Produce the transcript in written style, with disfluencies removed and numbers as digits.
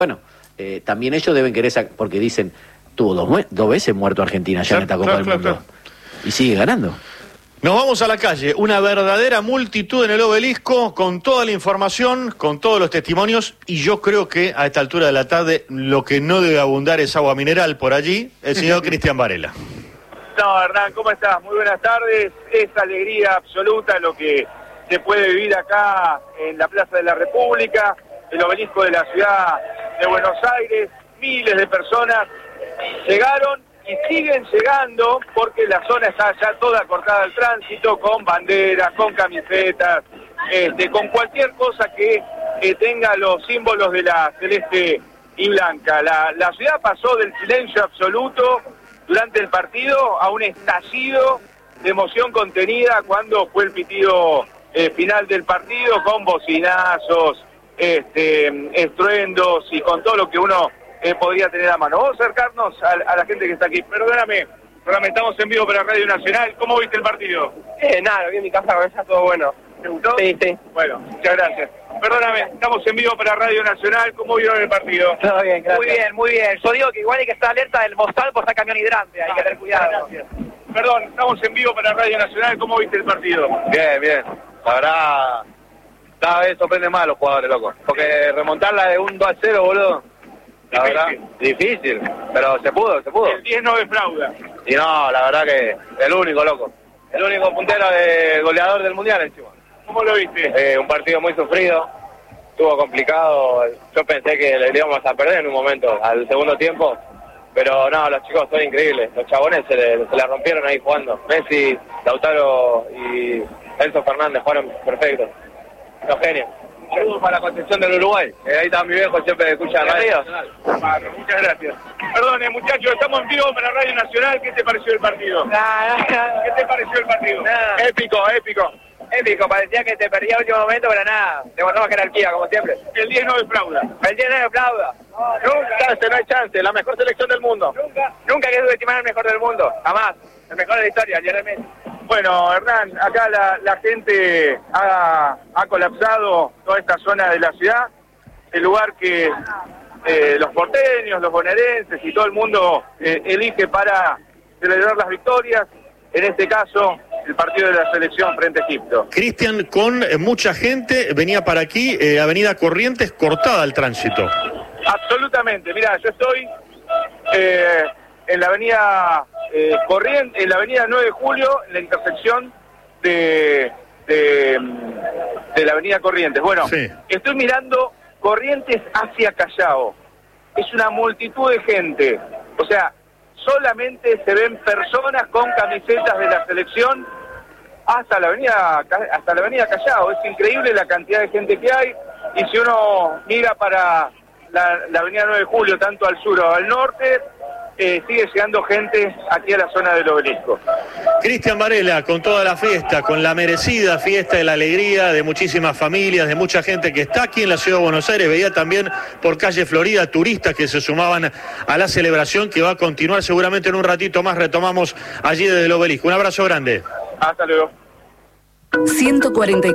Bueno, también ellos deben querer porque dicen, tuvo dos veces muerto Argentina ya en esta Copa del Mundo. Y sigue ganando. Nos vamos a la calle, una verdadera multitud en el Obelisco, con toda la información, con todos los testimonios, y yo creo que a esta altura de la tarde lo que no debe abundar es agua mineral por allí, el señor Cristian Varela. No, Hernán, ¿cómo estás? Muy buenas tardes. Es alegría absoluta lo que se puede vivir acá en la Plaza de la República, el Obelisco de la ciudad de Buenos Aires. Miles de personas llegaron y siguen llegando porque la zona está ya toda cortada al tránsito, con banderas, con camisetas, con cualquier cosa que tenga los símbolos de la celeste y blanca. La ciudad pasó del silencio absoluto durante el partido a un estallido de emoción contenida cuando fue el pitido final del partido, con bocinazos, estruendos y con todo lo que uno podría tener a mano. Vamos a acercarnos a la gente que está aquí. Perdóname, estamos en vivo para Radio Nacional. ¿Cómo viste el partido? Nada, vi en mi casa, está todo bueno. ¿Te gustó? Sí. Bueno, muchas gracias. Perdóname, estamos en vivo para Radio Nacional. ¿Cómo vieron el partido? Todo bien, gracias. Muy bien. Yo digo que igual hay que estar alerta del Mostal por estar camión hidrante, hay que tener cuidado. Gracias. Perdón, estamos en vivo para Radio Nacional. ¿Cómo viste el partido? Bien. La verdad, cada vez sorprende más a los jugadores, loco. Porque remontarla de un 2-0, boludo, la verdad, difícil. Pero se pudo. El 10 no defrauda. Y no, la verdad que el único, loco. El único puntero de goleador del Mundial encima. ¿Cómo lo viste? Un partido muy sufrido, estuvo complicado. Yo pensé que le íbamos a perder en un momento, al segundo tiempo. Pero no, los chicos son increíbles. Los chabones se la rompieron ahí jugando. Messi, Lautaro y Enzo Fernández jugaron perfectos. Los genios. Saludos para la Concepción del Uruguay. Ahí está mi viejo, siempre escucha radio. Muchas gracias. Perdone, muchachos, estamos en vivo para Radio Nacional. ¿Qué te pareció el partido? ¿Qué te pareció el partido? Épico, parecía que te perdía el último momento, pero nada, demostramos jerarquía, como siempre. El 10 no defrauda. El 10 no defrauda. No hay chance, la mejor selección del mundo. Nunca hay que subestimar al mejor del mundo, jamás. El mejor de la historia, Lionel Messi. Bueno, Hernán, acá la gente ha colapsado toda esta zona de la ciudad, el lugar que los porteños, los bonaerenses y todo el mundo elige para celebrar las victorias, en este caso el partido de la selección frente a Egipto. Cristian, con mucha gente, venía para aquí, Avenida Corrientes, cortada el tránsito. Absolutamente, mirá, yo estoy en la avenida Corrientes, en la avenida 9 de Julio, en la intersección de la avenida Corrientes. Bueno, sí. Estoy mirando Corrientes hacia Callao. Es una multitud de gente. O sea, solamente se ven personas con camisetas de la selección hasta la avenida Callao. Es increíble la cantidad de gente que hay. Y si uno mira para la avenida 9 de Julio, tanto al sur o al norte, sigue llegando gente aquí a la zona del Obelisco. Cristian Varela, con toda la fiesta, con la merecida fiesta de la alegría de muchísimas familias, de mucha gente que está aquí en la ciudad de Buenos Aires. Veía también por calle Florida turistas que se sumaban a la celebración, que va a continuar seguramente en un ratito más. Retomamos allí desde el Obelisco. Un abrazo grande. Hasta luego. 140